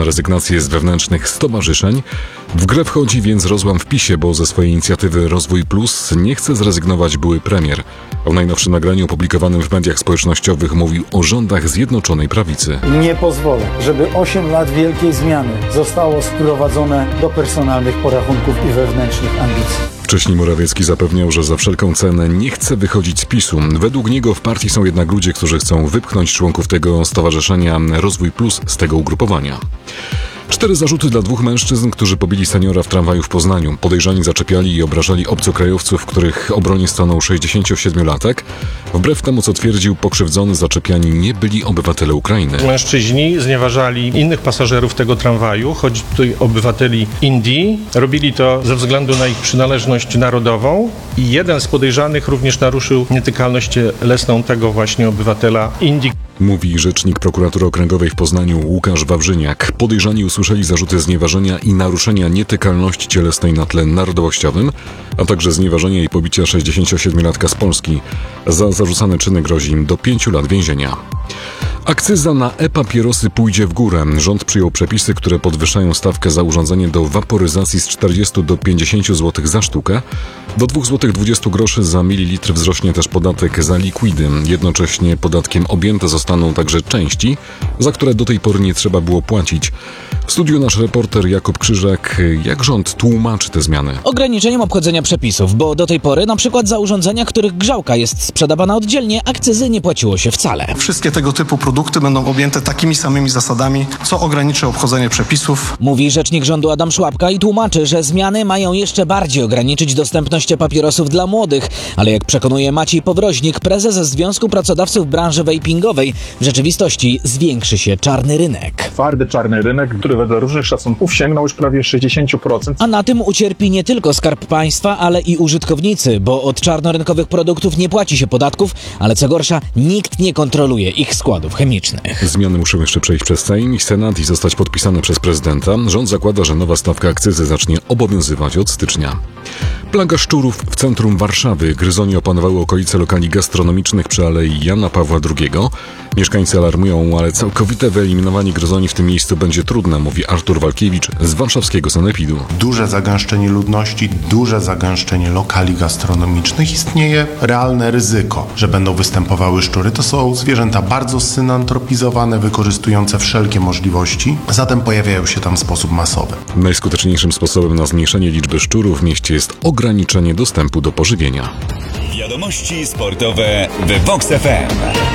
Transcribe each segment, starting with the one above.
na rezygnację z wewnętrznych stowarzyszeń. W grę wchodzi więc rozłam w PiS-ie, bo ze swojej inicjatywy Rozwój Plus nie chce zrezygnować były premier. W najnowszym nagraniu opublikowanym w mediach społecznościowych mówił o rządach Zjednoczonej Prawicy. Nie pozwolę, żeby 8 lat wielkiej zmiany zostało sprowadzone do personalnych porachunków i wewnętrznych ambicji. Wcześniej Morawiecki zapewniał, że za wszelką cenę nie chce wychodzić z PiS-u. Według niego w partii są jednak ludzie, którzy chcą wypchnąć członków tego stowarzyszenia Rozwój Plus z tego ugrupowania. 4 zarzuty dla 2 mężczyzn, którzy pobili seniora w tramwaju w Poznaniu. Podejrzani zaczepiali i obrażali obcokrajowców, w których obronie stanął 67-latek. Wbrew temu, co twierdził pokrzywdzony, zaczepiani nie byli obywatele Ukrainy. Mężczyźni znieważali innych pasażerów tego tramwaju, choć tutaj obywateli Indii. Robili to ze względu na ich przynależność narodową i jeden z podejrzanych również naruszył nietykalność cielesną tego właśnie obywatela Indii. Mówi rzecznik prokuratury okręgowej w Poznaniu Łukasz Wawrzyniak. Podejrzani usłyszeli zarzuty znieważenia i naruszenia nietykalności cielesnej na tle narodowościowym, a także znieważenia i pobicia 67-latka z Polski. Za zarzucane czyny grozi im do 5 lat więzienia. Akcyza na e-papierosy pójdzie w górę. Rząd przyjął przepisy, które podwyższają stawkę za urządzenie do waporyzacji z 40 do 50 zł za sztukę. Do 2,20 zł za mililitr wzrośnie też podatek za likwidy. Jednocześnie podatkiem objęte zostaną także części, za które do tej pory nie trzeba było płacić. W studiu nasz reporter Jakub Krzyżak. Jak rząd tłumaczy te zmiany? Ograniczeniem obchodzenia przepisów, bo do tej pory na przykład za urządzenia, których grzałka jest sprzedawana oddzielnie, akcyzy nie płaciło się wcale. Wszystkie tego typu produkty będą objęte takimi samymi zasadami, co ograniczy obchodzenie przepisów. Mówi rzecznik rządu Adam Szłapka i tłumaczy, że zmiany mają jeszcze bardziej ograniczyć dostępność papierosów dla młodych. Ale jak przekonuje Maciej Powroźnik, prezes Związku Pracodawców Branży Vapingowej, w rzeczywistości zwiększy się czarny rynek. Twardy czarny rynek, który wedle różnych szacunków sięgnął już prawie 60%. A na tym ucierpi nie tylko Skarb Państwa, ale i użytkownicy, bo od czarnorynkowych produktów nie płaci się podatków, ale co gorsza, nikt nie kontroluje ich składów chemicznych. Zmiany muszą jeszcze przejść przez Sejm i Senat i zostać podpisane przez prezydenta. Rząd zakłada, że nowa stawka akcyzy zacznie obowiązywać od stycznia. Plaga szczurów w centrum Warszawy. Gryzonie opanowały okolice lokali gastronomicznych przy Alei Jana Pawła II. Mieszkańcy alarmują, ale całkowite wyeliminowanie gryzoni w tym miejscu będzie trudne, mówi Artur Walkiewicz z warszawskiego sanepidu. Duże zagęszczenie ludności, duże zagęszczenie lokali gastronomicznych. Istnieje realne ryzyko, że będą występowały szczury. To są zwierzęta bardzo synantropizowane, wykorzystujące wszelkie możliwości, zatem pojawiają się tam w sposób masowy. Najskuteczniejszym sposobem na zmniejszenie liczby szczurów w mieście jest ograniczenie dostępu do pożywienia. Wiadomości sportowe w Vox FM.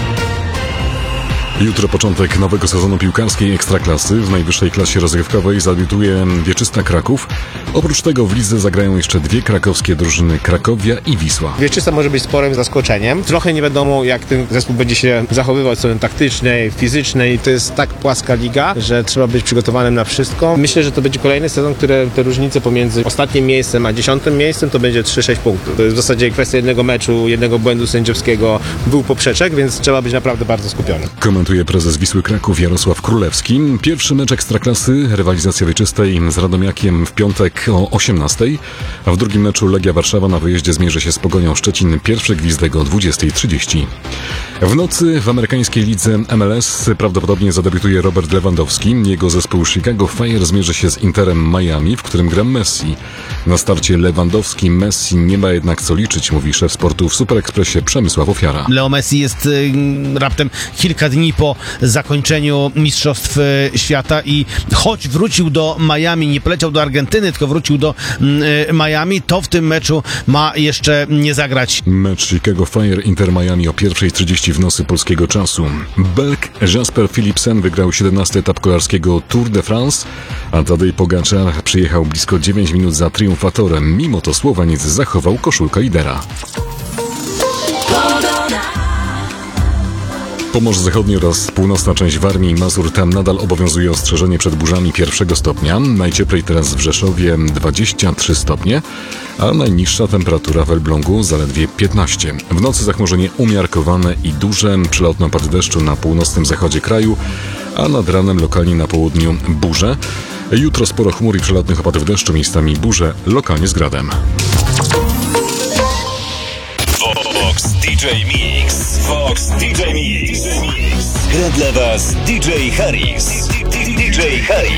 Jutro początek nowego sezonu piłkarskiej Ekstraklasy. W najwyższej klasie rozgrywkowej zadebiutuje Wieczysta Kraków. Oprócz tego w lidze zagrają jeszcze 2 krakowskie drużyny, Krakowia i Wisła. Wieczysta może być sporym zaskoczeniem. Trochę nie wiadomo, jak ten zespół będzie się zachowywał od strony taktycznej, fizycznej. To jest tak płaska liga, że trzeba być przygotowanym na wszystko. Myślę, że to będzie kolejny sezon, które te różnice pomiędzy ostatnim miejscem a 10. miejscem to będzie 3-6 punktów. To jest w zasadzie kwestia jednego meczu, jednego błędu sędziowskiego, był poprzeczek, więc trzeba być naprawdę bardzo skupiony. Komentuje prezes Wisły Kraków Jarosław Królewski. Pierwszy mecz Ekstraklasy, rywalizacja wieczystej z Radomiakiem w piątek o 18:00, a w drugim meczu Legia Warszawa na wyjeździe zmierzy się z Pogonią Szczecin. Pierwszy gwizdek o 20:30. W nocy w amerykańskiej lidze MLS prawdopodobnie zadebiutuje Robert Lewandowski. Jego zespół Chicago Fire zmierzy się z Interem Miami, w którym gra Messi. Na starcie Lewandowski, Messi nie ma jednak co liczyć, mówi szef sportu w Super Expressie Przemysław Ofiara. Leo Messi jest raptem kilka dni po zakończeniu Mistrzostw Świata i choć wrócił do Miami, nie poleciał do Argentyny, tylko wrócił do Miami, to w tym meczu ma jeszcze nie zagrać. Mecz Chicago Fire Inter Miami o 1:30 w nocy polskiego czasu. Belg Jasper Philipsen wygrał 17. etap kolarskiego Tour de France, a Tadej Pogačar przyjechał blisko 9 minut za triumfatorem. Mimo to Słoweniec zachował koszulkę lidera. Pomorze Zachodnie oraz północna część Warmii i Mazur, tam nadal obowiązuje ostrzeżenie przed burzami 1. stopnia. Najcieplej teraz w Rzeszowie 23 stopnie, a najniższa temperatura w Elblągu zaledwie 15. W nocy zachmurzenie umiarkowane i duże, przelotne opady deszczu na północnym zachodzie kraju, a nad ranem lokalnie na południu burze. Jutro sporo chmur i przelotnych opadów deszczu, miejscami burze, lokalnie z gradem. Vox DJ Mix. Vox DJ Mix. Gra dla Was DJ Harris. DJ Harris.